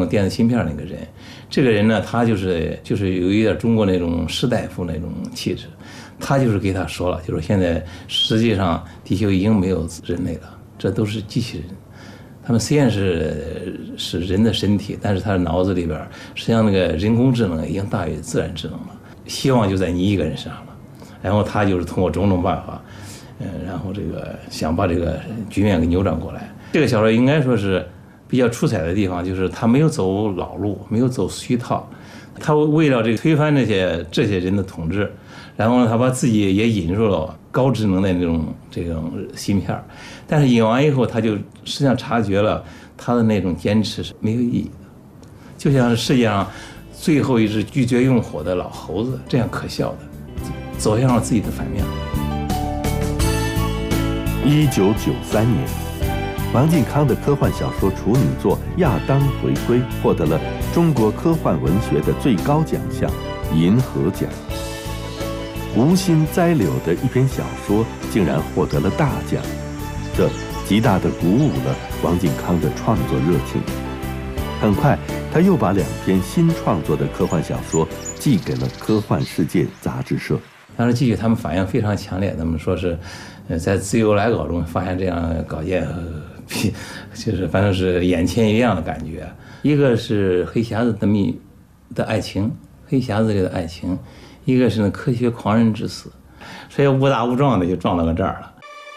用电子芯片那个人。这个人呢，他就是有一点中国那种士大夫那种气质。他就是给他说了，就是现在实际上地球已经没有人类了，这都是机器人。他们虽然是人的身体，但是他的脑子里边实际上那个人工智能已经大于自然智能了。希望就在你一个人身上了。然后他就是通过种种办法，然后这个想把这个局面给扭转过来。这个小说应该说是比较出彩的地方，就是他没有走老路，没有走虚套，他为了这个推翻这些人的统治，然后呢，他把自己也引入了高智能的这种芯片，但是引完以后，他就实际上察觉了他的那种坚持是没有意义的，就像是世界上最后一只拒绝用火的老猴子这样可笑的，走向了自己的反面。 1993年，王靖康的科幻小说处女作《亚当回归》获得了中国科幻文学的最高奖项银河奖。无心栽柳的一篇小说竟然获得了大奖，这极大地鼓舞了王靖康的创作热情。很快，他又把2篇新创作的科幻小说寄给了《科幻世界》杂志社。 当时继续他们反应非常强烈，他们说是在自由来稿中发现这样稿件，就是反正是眼前一亮的感觉。一个是黑匣子的爱情，黑匣子里的爱情，一个是那科学狂人之死，所以误打误撞的就撞到这儿了。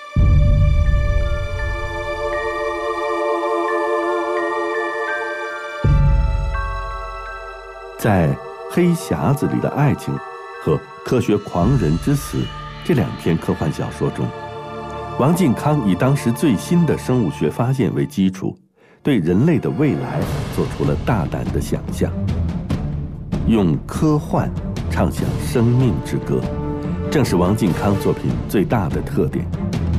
在《黑匣子里的爱情》和《科学狂人之死》这2篇科幻小说中，王靖康以当时最新的生物学发现为基础，对人类的未来做出了大胆的想象，用科幻唱响生命之歌，正是王靖康作品最大的特点。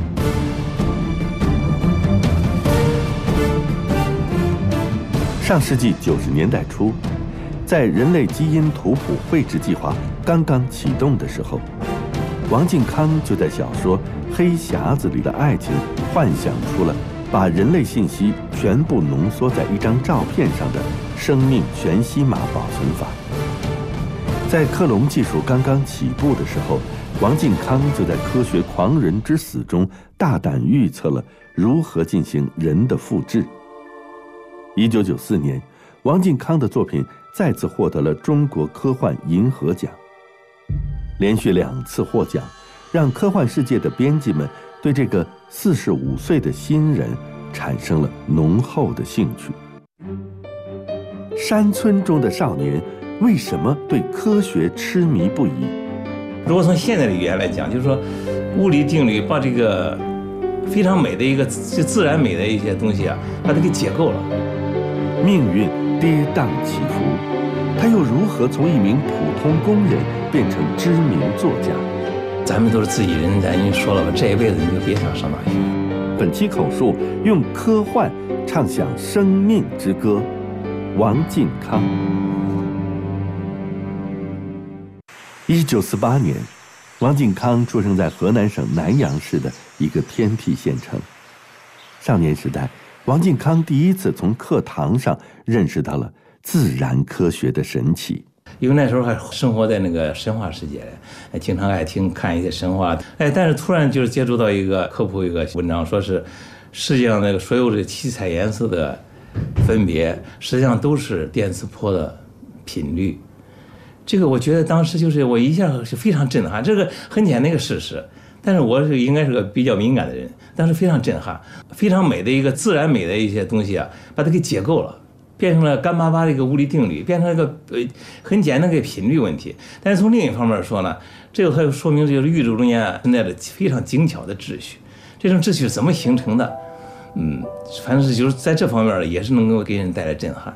上世纪90年代初，在人类基因图谱绘制计划刚刚启动的时候，王靖康就在小说《黑匣子里的爱情》幻想出了把人类信息全部浓缩在一张照片上的生命全息码保存法。在克隆技术刚刚起步的时候，王靖康就在《科学狂人之死》中大胆预测了如何进行人的复制。1994年，王靖康的作品再次获得了中国科幻银河奖。连续2次获奖，让科幻世界的编辑们对这个45岁的新人产生了浓厚的兴趣。山村中的少年为什么对科学痴迷不已？ 如果从现在的语言来讲，就是说物理定律把这个非常美的一个自然美的一些东西啊，把它给解构了。 命运跌宕起伏，他又如何从一名普通工人变成知名作家？ 咱们都是自己人，咱已经说了吧，这一辈子你就别想上大学。 本期口述用科幻唱响生命之歌，王靖康。1948年，王靖康出生在河南省南阳市的一个偏僻县城。少年时代，王靖康第一次从课堂上认识到了自然科学的神奇。 因为那时候还生活在那个神话世界，经常爱看一些神话，但是突然就是接触到科普一个文章，说是世界上那个所有的七彩颜色的分别，实际上都是电磁波的频率。这个我觉得当时就是我一下是非常震撼，这个很简单的一个事实，但是我应该是个比较敏感的人，当时非常震撼，非常美的一个自然美的一些东西啊，把它给解构了。变成了干巴巴的一个物理定律，变成了一个很简单的一个频率问题。但是从另一方面说呢，这个还说明就是宇宙中间存在着非常精巧的秩序。这种秩序是怎么形成的？反正是就是在这方面也是能够给人带来震撼。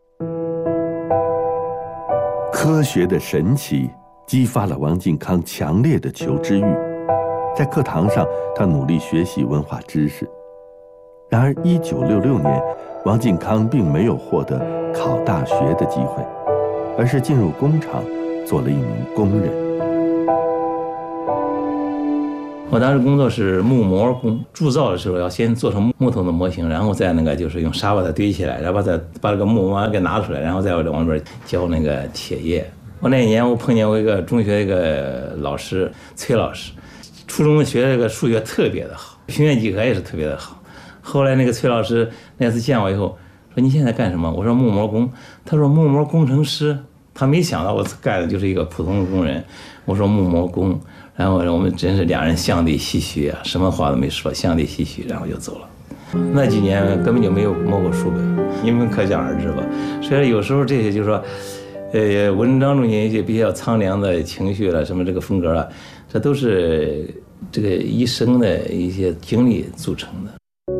科学的神奇激发了王靖康强烈的求知欲，在课堂上他努力学习文化知识。然而1966年，王靖康并没有获得考大学的机会，而是进入工厂做了一名工人。 我当时工作是木模工，铸造的时候要先做成木头的模型，然后再那个就是用沙把它堆起来，然后再把这个木模给拿出来，然后再往里边浇那个铁液。我那一年我碰见我一个中学一个老师崔老师，初中学这个数学特别的好，平面几何也是特别的好。后来那个崔老师那次见我以后说：“你现在干什么？”我说：“木模工。”他说：“木模工程师。”他没想到我干的就是一个普通的工人。我说：“木模工。”然后我们真是两人相对唏嘘啊，什么话都没说，相对唏嘘，然后就走了。那几年根本就没有摸过书本，你们可想而知吧。所以有时候这些就是说，文章中间一些比较苍凉的情绪了，什么这个风格了，这都是这个一生的一些经历组成的。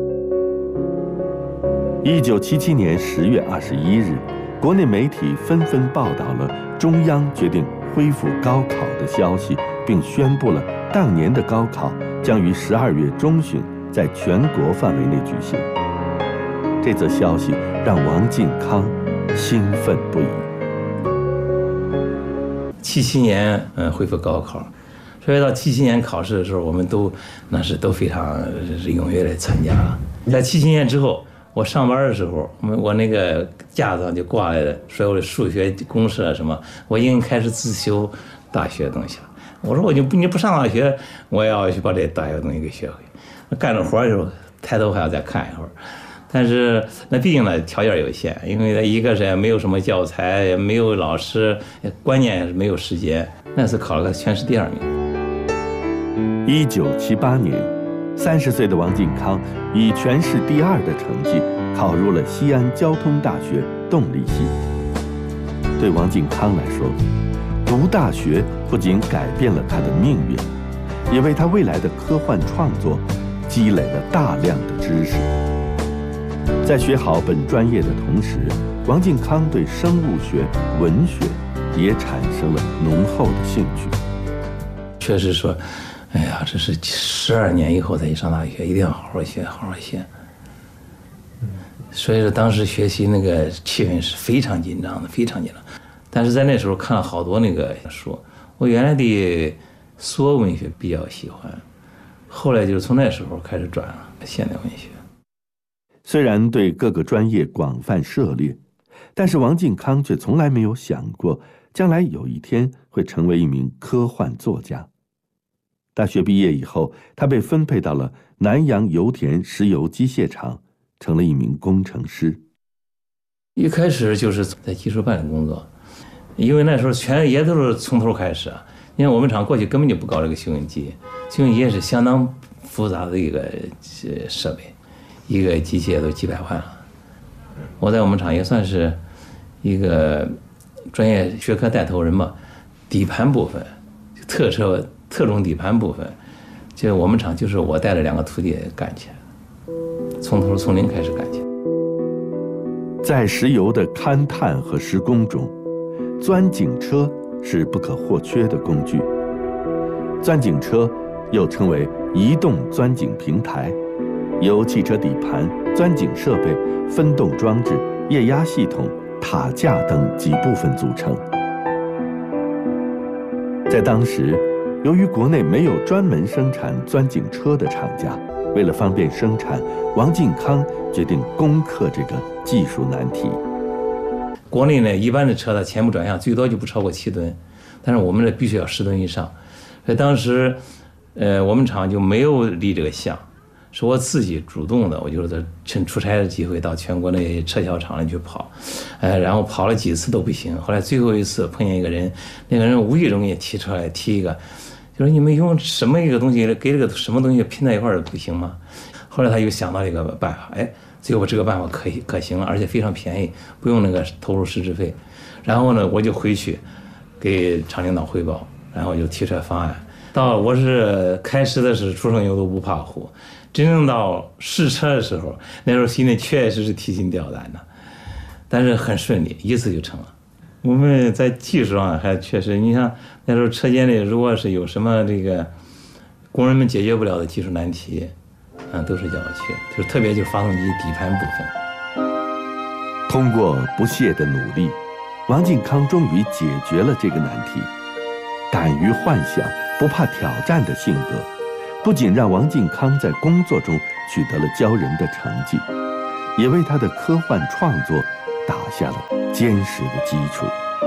1977年10月21日，国内媒体纷纷报道了中央决定恢复高考的消息，并宣布了当年的高考将于12月中旬在全国范围内举行。这则消息让王靖康兴奋不已。 77年恢复高考，所以到77年考试的时候，我们都非常踊跃的参加了。在77年之后，我上班的时候，我那个架子上就挂来了所有的数学公式啊什么，我已经开始自修大学的东西了。我说你不上大学，我也要去把这大学的东西给学会。干着活的时候，抬头还要再看一会儿。但是那毕竟呢条件有限，因为一个是也没有什么教材，也没有老师，关键是没有时间。那次考了个全市第2名。 1978年，30岁的王靖康以全市第2的成绩考入了西安交通大学动力系。对王靖康来说，读大学不仅改变了他的命运，也为他未来的科幻创作积累了大量的知识。在学好本专业的同时，王靖康对生物学、文学也产生了浓厚的兴趣。 确实说，哎呀，这是12年以后再去上大学，一定要好好学，好好学。所以说当时学习那个气氛是非常紧张的，非常紧张。但是在那时候看了好多那个书，我原来对说文学比较喜欢，后来就是从那时候开始转了现代文学。 虽然对各个专业广泛涉猎，但是王靖康却从来没有想过将来有一天会成为一名科幻作家。大学毕业以后，他被分配到了南阳油田石油机械厂，成了一名工程师。 一开始就是在技术办里工作，因为那时候全也都是从头开始啊。因为我们厂过去根本就不搞这个修印机，修印机也是相当复杂的一个设备，一个机械都几百万了。我在我们厂也算是一个专业学科带头人吧。底盘部分，特种底盘部分，就我们厂就是我带着2个徒弟干起来，从零开始干起来。 在石油的勘探和施工中，钻井车是不可或缺的工具。钻井车又称为移动钻井平台，由汽车底盘、钻井设备、分动装置、液压系统、塔架等几部分组成。在当时，由于国内没有专门生产钻井车的厂家，为了方便生产，王靖康决定攻克这个技术难题。 国内呢，一般的车的前部转向最多就不超过7吨，但是我们这必须要10吨以上。所以当时，我们厂就没有立这个项，是我自己主动的，我就是趁出差的机会到全国那车销厂里去跑，然后跑了几次都不行。后来最后一次碰见一个人，那个人无意中也提出来提一个，就说你们用什么一个东西给这个什么东西拼在一块儿不行吗？后来他又想到了一个办法，最后这个办法可行了，而且非常便宜，不用那个投入实质费。然后呢，我就回去给厂领导汇报，然后就提出来方案。我是开始的是初生牛犊不怕虎，真正到试车的时候，那时候心里确实是提心吊胆的，但是很顺利，一次就成了。我们在技术上还确实，你像那时候车间里如果是有什么这个工人们解决不了的技术难题，都是叫我去，就是特别就是发动机底盘部分。 通过不懈的努力，王靖康终于解决了这个难题。敢于幻想、不怕挑战的性格， 不仅让王靖康在工作中取得了骄人的成绩，也为他的科幻创作打下了坚实的基础。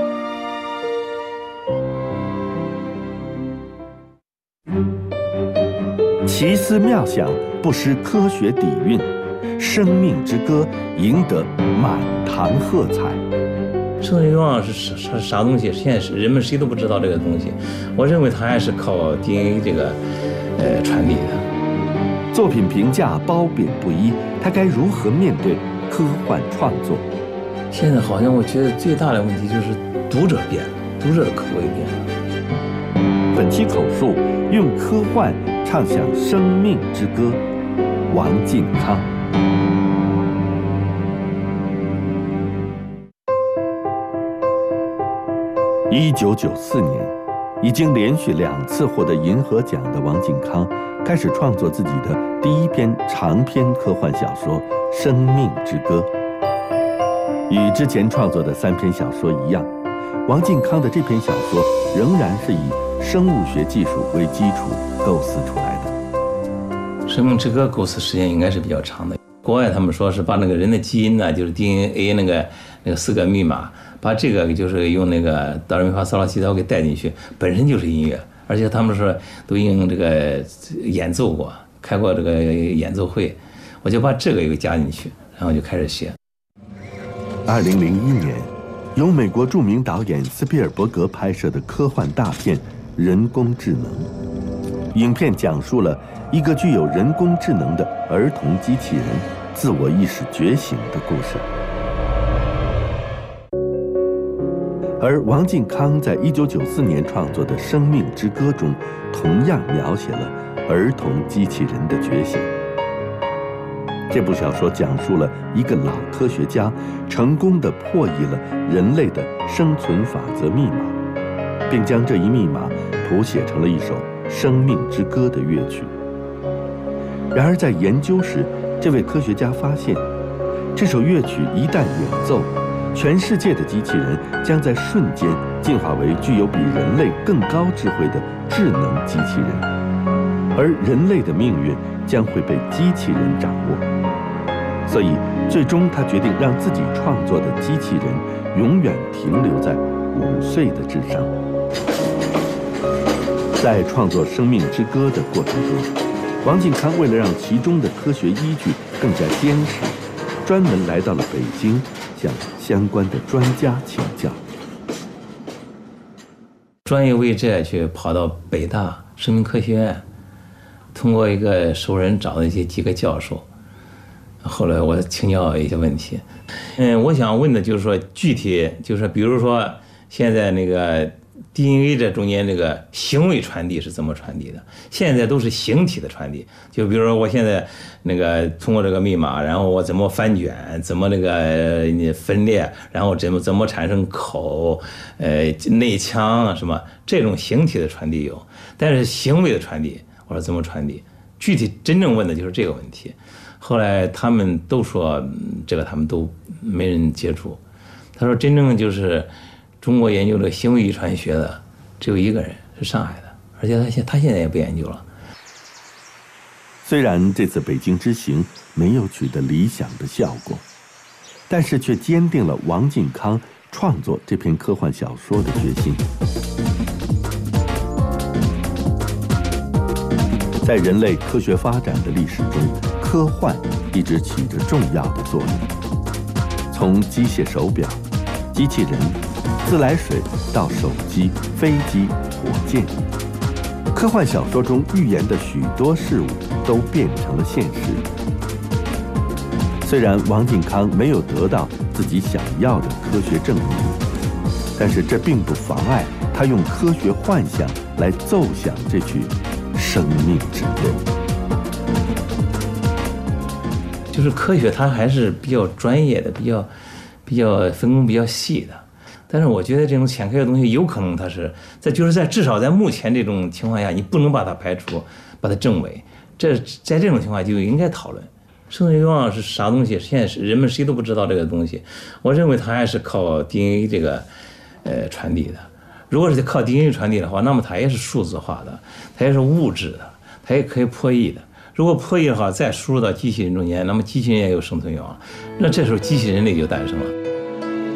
奇思妙想不失科学底蕴，生命之歌赢得满堂喝彩。 生存欲望是啥东西？现在是人们谁都不知道这个东西。我认为它还是靠 DNA 这个传递的。 作品评价褒贬不一，他该如何面对科幻创作？ 现在好像我觉得最大的问题就是读者变了，读者的口味变了。 本期口述用科幻唱响生命之歌，王靖康。1994年，已经连续2次获得银河奖的王靖康，开始创作自己的第一篇长篇科幻小说《生命之歌》。与之前创作的3篇小说一样，王靖康的这篇小说仍然是以生物学技术为基础构思出来的。 《生命之歌》构思时间应该是比较长的。国外他们说是把那个人的基因呢，就是 DNA 那个4个密码，把这个就是用那个哆来咪发嗦拉西哆给带进去，本身就是音乐，而且他们说都已经这个演奏过，开过这个演奏会，我就把这个又加进去，然后就开始写。 2001年，由美国著名导演斯皮尔伯格拍摄的科幻大片《人工智能》。影片讲述了一个具有人工智能的儿童机器人自我意识觉醒的故事。而王靖康在1994年创作的《生命之歌》中，同样描写了儿童机器人的觉醒。这部小说讲述了一个老科学家成功地破译了人类的生存法则密码，并将这一密码谱写成了一首《生命之歌》的乐曲。然而在研究时，这位科学家发现，这首乐曲一旦演奏，全世界的机器人将在瞬间进化为具有比人类更高智慧的智能机器人，而人类的命运将会被机器人掌握。所以最终他决定让自己创作的机器人永远停留在5岁的智商。在创作《生命之歌》的过程中，王靖康为了让其中的科学依据更加坚实，专门来到了北京，向相关的专家请教。 专业为这去跑到北大生命科学院，通过一个熟人找的几个教授，后来我请教一些问题。我想问的就是说，具体就是比如说现在那个 DNA 这中间这个行为传递是怎么传递的？现在都是形体的传递，就比如说我现在那个通过这个密码，然后我怎么翻卷，怎么那个分裂，然后怎么产生口，内腔什么，这种形体的传递有，但是行为的传递，我说怎么传递？具体真正问的就是这个问题。后来他们都说这个他们都没人接触。他说真正就是中国研究这个行为遗传学的只有一个人，是上海的，而且他现在也不研究了。 虽然这次北京之行没有取得理想的效果，但是却坚定了王靖康创作这篇科幻小说的决心。在人类科学发展的历史中，科幻一直起着重要的作用。从机械手表、机器人、自来水到手机、飞机、火箭，科幻小说中预言的许多事物都变成了现实。虽然王靖康没有得到自己想要的科学证明，但是这并不妨碍他用科学幻想来奏响这曲生命之歌。 就是科学它还是比较专业的，比较分工比较细的。但是我觉得这种浅科学的东西有可能它是在至少在目前这种情况下，你不能把它排除，把它证伪。在这种情况下就应该讨论生存欲望是啥东西。现在是人们谁都不知道这个东西。我认为它还是靠 DNA 这个传递的。如果是靠 DNA 传递的话，那么它也是数字化的，它也是物质的，它可以破译的。如果破译的话，再输入到机器人中间，那么机器人也有生存欲望，那这时候机器人类就诞生了。